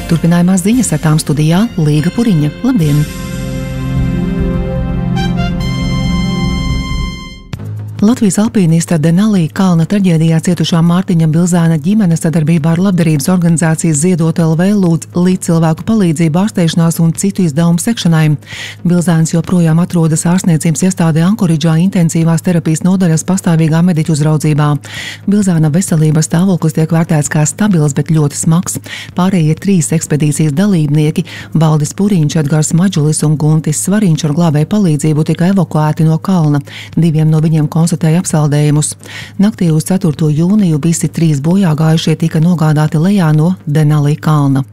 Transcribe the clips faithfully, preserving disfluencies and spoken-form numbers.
Turpinājumā ziņas ar tām studijā Līga Puriņa. Labdien! Latvijas alpīnista Denalī kalna traģēdijā cietušā Mārtiņa Bilzāna ģimene sadarbībā ar labdarības organizācijas Ziedot L V lūdz līdzcilvēku palīdzību ārstēšanās un citu izdevumu sekšanai. Bilzāns joprojām atrodas ārstniecības iestādē Ankoridžā intensīvās terapijas nodaļas pastāvīgā mediķu uzraudzībā. Bilzāna veselības stāvoklis tiek vērtēts kā stabils, bet ļoti smags. Pārējie trīs ekspedīcijas dalībnieki – Valdis Puriņš, Edgars Maģulis un Guntis Svariņš ar glābēju palīdzību tika evakuēti no kalna. Diviem no viņiem konstatēja apsaldējumus. Naktī uz ceturto jūniju visi trīs bojāgājušie tika nogādāti lejā no Denalī kalna.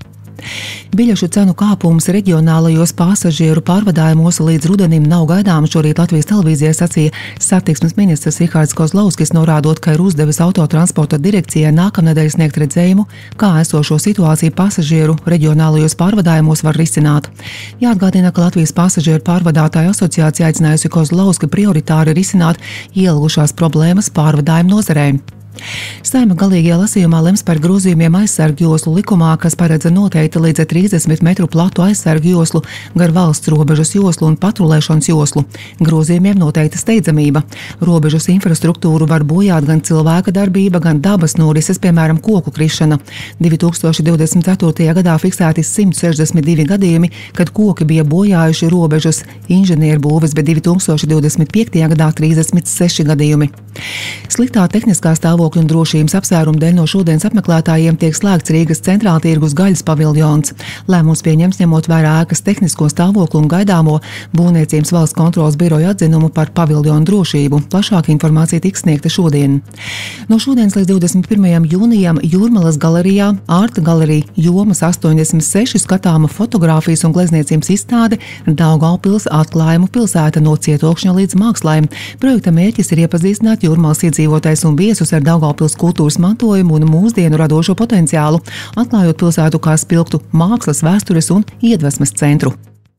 Biļešu cenu kāpums reģionālajos pasažieru pārvadājumos līdz rudenim nav gaidāms. Šorīt Latvijas televīzijai sacīja satiksmes ministrs Rihards Kozlovskis, norādot, ka ir uzdevis autotransporta direkcijai nākamnedēļ sniegt redzējumu, kā esošo situāciju pasažieru reģionālajos pārvadājumos var risināt. Jāatgādina, ka Latvijas pasažieru pārvadātāju asociācija aicinājusi Kozlovski prioritāri risināt ielgušās problēmas pārvadājumu nozarē. Saeima galīgajā lasījumā lems par grozījumiem aizsargu joslu likumā, kas paredz noteikti līdz trīsdesmit metru platu aizsargu joslu gar valsts robežas joslu un patrulēšanas joslu. Grozījumiem noteikta steidzamība. Robežas infrastruktūru var bojāt gan cilvēka darbība, gan dabas norises, piemēram, koku krišana. divi tūkstoši divdesmit ceturtajā gadā fiksēti simt sešdesmit divi gadījumi, kad koki bija bojājuši robežas inženierbūves, bet divi tūkstoši divdesmit piektajā gadā trīsdesmit seši gadījumi. Sliktā tehniskā stāvokļa un drošības apsvērumu dēļ no šodienas apmeklētājiem tiek slēgts Rīgas centrāltirgus gaļas paviljons. Lēmums pieņems ņemot vērā ēkas tehnisko stāvokli un gaidāmo Būvniecības valsts kontroles biroja atzinumu par paviljonu drošību. Plašāka informācija tiks sniegta šodien. No šodienas līdz divdesmit pirmajam jūnijam Jūrmalas galerijā Ārta galerija jomas astoņdesmit seši skatāma fotogrāfijas un glezniecības izstāde Daugavpils atklājumu pilsēta no cietokšņa līdz mākslai. Projekta mērķis ir iepazīstināt Jūrmalas iedzīvotājus un viesus ar Daugavpils kultūras mantojumu un mūsdienu radošo potenciālu, atklājot pilsētu kā spilgtu mākslas, vēstures un iedvesmas centru.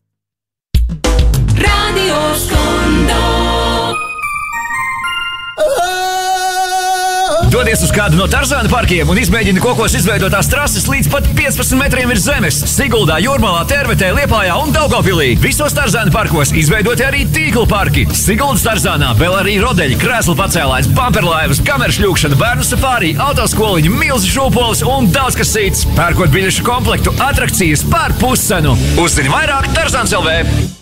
Radio Skondo. Dodies uz kādu no Tarzāna parkiem un izmēģini kokos izveidotās trases līdz pat piecpadsmit metriem virs zemes. Siguldā, Jūrmalā, Tervetē, Liepājā un Daugavpilī. Visos Tarzāna parkos izveidoti arī tīklu parki. Siguldas Tarzānā vēl arī rodeļi, krēslu pacēlājs, bamperlaivas, kameru šļūkšana, bērnu safārī, autoskoliņi, milzu šūpoles un daudz kas cits. Pērkot biļešu komplektu, atrakcijas par puscenu. Uzzini vairāk Tarzāns L V.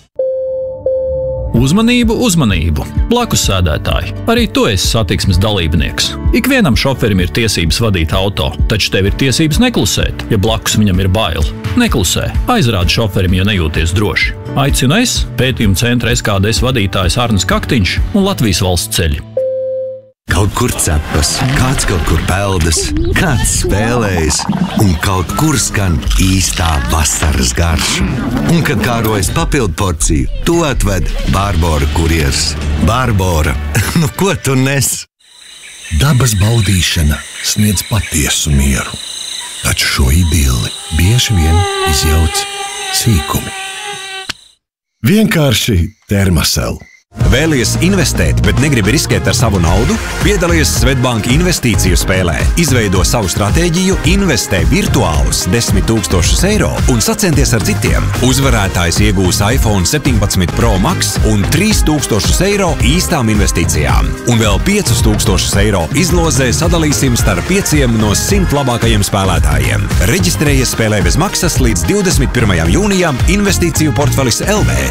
Uzmanību, uzmanību! Blakus sēdētāji, arī tu esi satiksmes dalībnieks. Ikvienam šoferim ir tiesības vadīt auto, taču tev ir tiesības neklusēt, ja blakus viņam ir bail. Neklusē, aizrādi šoferim, ja nejūties droši. Aicinu es, pētījuma centra S K D S vadītājs Arnis Kaktiņš un Latvijas valsts ceļi. Kaut kur cepas, kāds kaut kur peldas, kāds spēlējas, un kaut kur skan īstā vasaras garša. Un, kad kārojas papildu porciju, to atved Barbora kurjers. Barbora, nu ko tu nes? Dabas baudīšana sniedz patiesu mieru, taču šo idili bieži vien izjauc sīkumi. Vienkārši Termosel. Vēlies investēt, bet negribi riskēt ar savu naudu? Piedalies Svetbank investīciju spēlē. Izveido savu stratēģiju, investē virtuālus desmit tūkstošus eiro un sacenties ar citiem. Uzvarētājs iegūs iPhone septiņpadsmit Pro Max un trīs tūkstošus eiro īstām investīcijām. Un vēl piecus tūkstošus eiro izlozē sadalīsim starp pieciem no simt labākajiem spēlētājiem. Reģistrējies spēlē bez maksas līdz divdesmit pirmajam jūnijam Investīciju portfelis L V.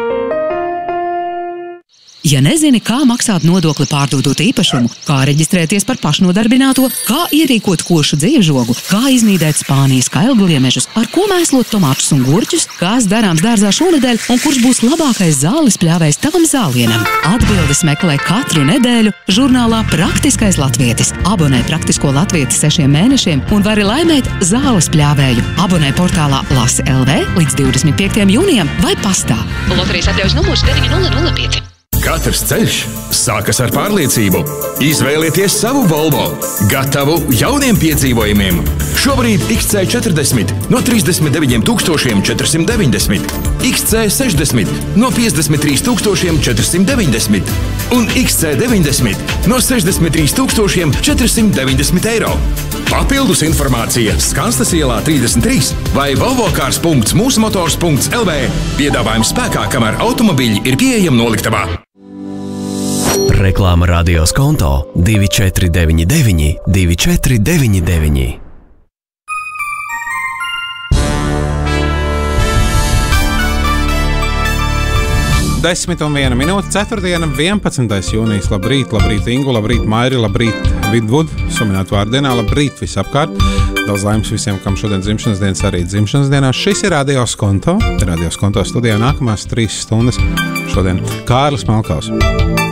Ja nezini, kā maksāt nodokli pārdodot īpašumu, kā reģistrēties par pašnodarbināto, kā ierīkot košu dziežogu, kā iznīdēt Spānijas kailgliemežus, ar ko mēslot tomātus un gurķus, kas darāms dārzā šonedēļ un kurš būs labākais zāles pļāvējs tavam zālienam. Atbildes meklē katru nedēļu žurnālā Praktiskais latvietis. Abonē Praktisko latvieti sešiem mēnešiem un vari laimēt zāles pļāvēju. Abonē portālā Lasi L V līdz divdesmit piektajam jūnijam vai pastā. Loterijas atļaujas numurs deviņi nulle nulle pieci. Katrs ceļš sākas ar pārliecību. Izvēlieties savu Volvo, gatavu jauniem piedzīvojumiem. Šobrīd X C četrdesmit no trīsdesmit deviņiem tūkstošiem četrsimt deviņdesmit, X C sešdesmit no piecdesmit trīs tūkstošiem četrsimt deviņdesmit un X C deviņdesmit no sešdesmit trīs tūkstošiem četrsimt deviņdesmit eiro. Papildus informācija Skanstas ielā trīsdesmit trīs vai volvocars punkts mūsmotors punkts L V. Piedāvājums spēkā, kamēr automobīļi ir pieejami noliktavā. Reklāma radio Skonto divi četri deviņi deviņi divi četri deviņi deviņi. Desmit un viena minūte, ceturtdiena, vienpadsmitais jūnijas. Labrīt, labrīt, Ingu, labrīt, Mairi, labrīt, Vidvud, suminētu vārdienā, labrīt visapkārt. Daudz laimes visiem, kam šodien dzimšanas dienas, arī dzimšanas dienā. Šis ir Radio Skonto. Radio Skonto studijā nākamās trīs stundas. Šodien Kārlis Malkaus.